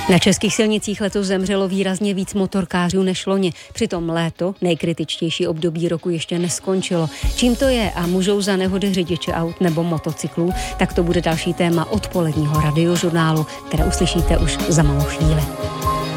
Na českých silnicích letos zemřelo výrazně víc motorkářů než loni. Přitom léto, nejkritičtější období roku, ještě neskončilo. Čím to je a můžou za nehody řidiče aut nebo motocyklů? Tak to bude další téma odpoledního radiožurnálu, které uslyšíte už za malou chvíli.